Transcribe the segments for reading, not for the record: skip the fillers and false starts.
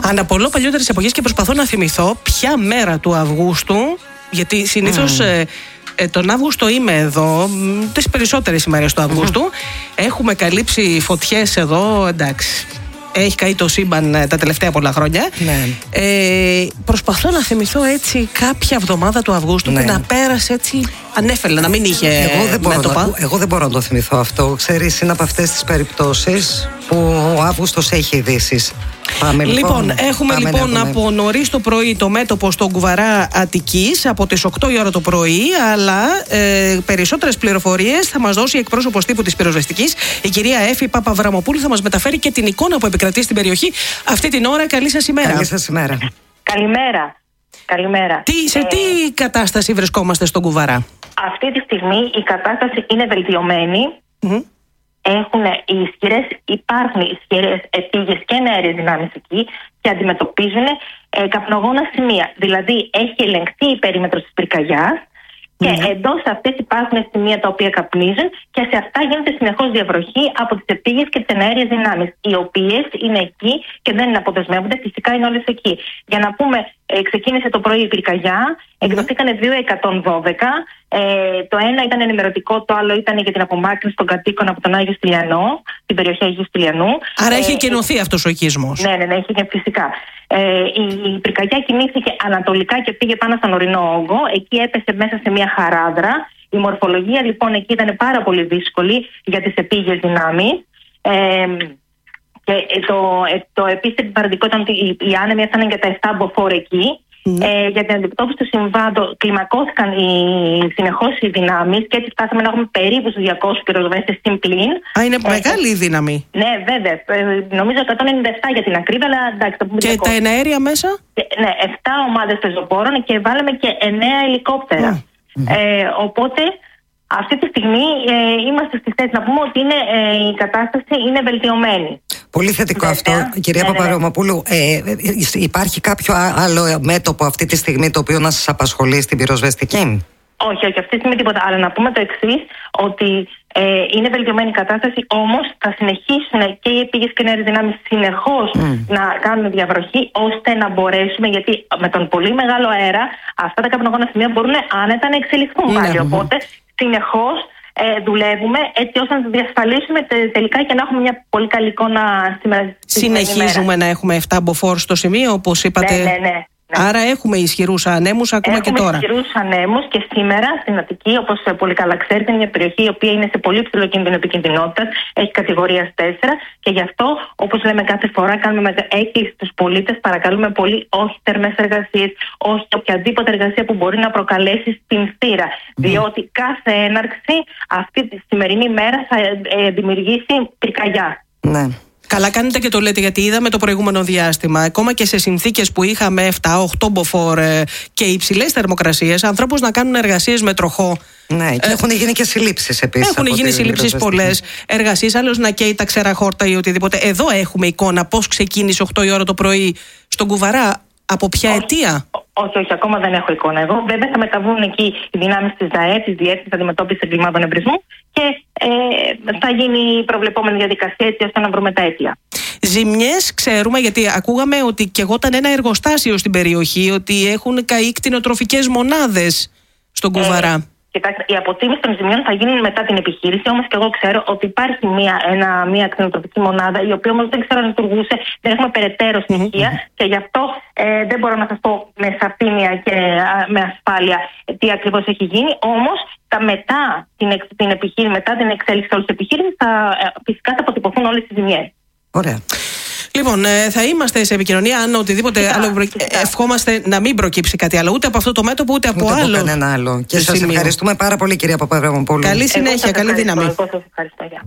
Αναπολώ παλιότερες εποχές και προσπαθώ να θυμηθώ ποια μέρα του Αυγούστου, γιατί συνήθως τον Αύγουστο είμαι εδώ, τις περισσότερες ημέρες του Αυγούστου. Έχουμε καλύψει φωτιές εδώ, εντάξει. Έχει καεί το σύμπαν τα τελευταία πολλά χρόνια. Ναι. Προσπαθώ να θυμηθώ έτσι κάποια εβδομάδα του Αυγούστου που να πέρασε έτσι ανέφελα, να μην είχε μέτωπα. Εγώ δεν μπορώ να το θυμηθώ αυτό. Ξέρεις, είναι από αυτές τις περιπτώσεις που ο Αύγουστος έχει ειδήσεις. Πάμε λοιπόν, έχουμε λοιπόν από νωρίς το πρωί το μέτωπο στον Κουβαρά Αττικής από τις 8 η ώρα το πρωί, αλλά περισσότερες πληροφορίες θα μας δώσει η εκπρόσωπος τύπου της πυροσβεστικής, η κυρία Έφη Παπαβραμοπούλου, θα μας μεταφέρει και την εικόνα που επικρατεί στην περιοχή αυτή την ώρα. Καλή σας ημέρα. Καλή σας ημέρα. Καλημέρα. Σε τι κατάσταση βρισκόμαστε στον Κουβαρά? Αυτή τη στιγμή η κατάσταση είναι βελτιωμένη. Υπάρχουν ισχυρές επίγειες και νεαρές δυνάμεις εκεί και αντιμετωπίζουν καπνογόνα σημεία. Δηλαδή έχει ελεγχθεί η περίμετρος της πυρκαγιάς και εντός αυτές υπάρχουν σημεία τα οποία καπνίζουν και σε αυτά γίνεται συνεχώς διαβροχή από τις επίγειες και τις εναέριες δυνάμεις, οι οποίες είναι εκεί και δεν αποδεσμεύονται, φυσικά είναι όλες εκεί. Για να πούμε, ξεκίνησε το πρωί η πυρκαγιά, εκδοθήκανε 2-112. Το ένα ήταν ενημερωτικό, το άλλο ήταν για την απομάκρυνση των κατοίκων από τον Άγιο Στυλιανό, την περιοχή Αγίου Στυλιανού. Άρα έχει εκκαινωθεί αυτός ο οικισμός. Ναι, έχει φυσικά. Η πυρκαγιά κινήθηκε ανατολικά και πήγε πάνω στον ορεινό όγκο. Εκεί έπεσε μέσα σε μια χαράδρα. Η μορφολογία λοιπόν εκεί ήταν πάρα πολύ δύσκολη για τις επίγειες δυνάμεις. Και το επίσης παραδειγμα ήταν ότι οι άνεμοι έφταναν για τα 7 μποφόρ εκεί. Για την αντιμετώπιση του συμβάντο κλιμακώθηκαν συνεχώς οι δυνάμεις και έτσι φτάσαμε να έχουμε περίπου στους 200 πυροσβέστες στην πλήν. Είναι μεγάλη η δύναμη. Ναι, βέβαια. Νομίζω 197 για την ακρίβεια, αλλά εντάξει. Και τα εναέρια μέσα? Ναι, 7 ομάδες πεζοπόρων και βάλαμε και 9 ελικόπτερα. Οπότε αυτή τη στιγμή είμαστε στη θέση να πούμε ότι η κατάσταση είναι βελτιωμένη. Πολύ θετικό αυτό, κυρία Παπαβραμοπούλου. Υπάρχει κάποιο άλλο μέτωπο αυτή τη στιγμή το οποίο να σας απασχολεί στην πυροσβεστική? Όχι, αυτή τη στιγμή τίποτα. Αλλά να πούμε το εξής, ότι είναι βελτιωμένη η κατάσταση, όμως θα συνεχίσουν και οι επίγειες και νέες δυνάμεις συνεχώς να κάνουν διαβροχή, ώστε να μπορέσουμε, γιατί με τον πολύ μεγάλο αέρα αυτά τα καπνογόνα σημεία μπορούν άνετα να εξελιχθούν πάλι. Οπότε συνεχώς δουλεύουμε έτσι ώστε να διασφαλίσουμε τελικά και να έχουμε μια πολύ καλή εικόνα σήμερα. Συνεχίζουμε να έχουμε 7 μποφόρ στο σημείο, όπως είπατε. Ναι. Άρα έχουμε ισχυρούς ανέμους ακόμα και τώρα. Έχουμε ισχυρούς ανέμους και σήμερα στην Αττική, όπως πολύ καλά ξέρετε, είναι μια περιοχή η οποία είναι σε πολύ ψηλό κίνδυνο επικινδυνότητας, έχει κατηγορία 4 και γι' αυτό, όπως λέμε κάθε φορά, κάνουμε έκκληση στους πολίτες, παρακαλούμε πολύ, όχι θερμές εργασίες, όχι οποιαδήποτε εργασία που μπορεί να προκαλέσει στην θύρα. Διότι κάθε έναρξη αυτή τη σημερινή μέρα θα δημιουργήσει πυρκαγιά. Ναι. Καλά κάνετε και το λέτε, γιατί είδαμε το προηγούμενο διάστημα, ακόμα και σε συνθήκες που είχαμε 7-8 μποφόρ και υψηλές θερμοκρασίες, ανθρώπους να κάνουν εργασίες με τροχό. Ναι, και έχουν γίνει και συλλήψεις επίσης. Έχουν γίνει συλλήψεις πολλές, εργασίες, άλλος να καίει τα ξερά χόρτα ή οτιδήποτε. Εδώ έχουμε εικόνα πώς ξεκίνησε 8 η ώρα το πρωί στον Κουβαρά, από ποια αιτία? Όχι, ακόμα δεν έχω εικόνα εγώ. Βέβαια θα μεταβούν εκεί οι δυνάμεις της ΔΑΕ, της Διεύθυνσης Αντιμετώπισης Εγκλημάτων Εμπρισμού και θα γίνει η προβλεπόμενη διαδικασία έτσι ώστε να βρούμε τα αίτια. Ζημιές ξέρουμε, γιατί ακούγαμε ότι καιγόταν ένα εργοστάσιο στην περιοχή, ότι έχουν καεί κτηνοτροφικές μονάδες στον Κουβαρά. Κοιτάξτε, η αποτίμηση των ζημιών θα γίνει μετά την επιχείρηση, όμως και εγώ ξέρω ότι υπάρχει μια κτηνοτροφική μονάδα, η οποία όμως δεν ξέρω αν λειτουργούσε, δεν έχουμε περαιτέρω στοιχεία και γι' αυτό δεν μπορώ να σας πω με σαφήνεια και με ασφάλεια τι ακριβώς έχει γίνει. Όμως μετά την εξέλιξη όλης της επιχείρησης φυσικά θα αποτυπωθούν όλες τις ζημιές. Ωραία. Λοιπόν, θα είμαστε σε επικοινωνία. Αν οτιδήποτε άλλο ευχόμαστε να μην προκύψει κάτι άλλο, ούτε από αυτό το μέτωπο, ούτε από άλλο. Ούτε από κανένα άλλο. Και σας ευχαριστούμε πάρα πολύ, κυρία Παπαβραμοπούλου. Καλή συνέχεια, καλή δύναμη. Εγώ σας ευχαριστώ. Γεια.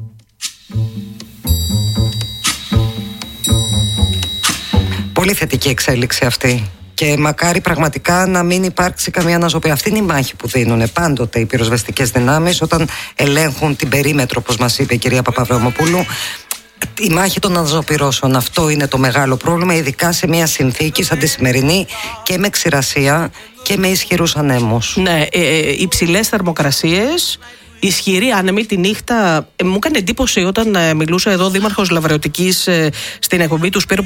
Πολύ θετική εξέλιξη αυτή. Και μακάρι πραγματικά να μην υπάρξει καμία αναζωπή. Αυτή είναι η μάχη που δίνουν πάντοτε οι πυροσβεστικές δυνάμεις όταν ελέγχουν την περίμετρο, όπως μας είπε η κυρία Παπαβραμοπούλου. Η μάχη των αναζωπυρώσεων, αυτό είναι το μεγάλο πρόβλημα, ειδικά σε μια συνθήκη σαν τη σημερινή και με ξηρασία και με ισχυρούς ανέμους. Ναι, υψηλές θερμοκρασίες, ισχυρή άνεμη τη νύχτα. Μου έκανε εντύπωση όταν μιλούσε εδώ ο Δήμαρχος Λαβρεωτικής στην εκπομπή του Σπύρου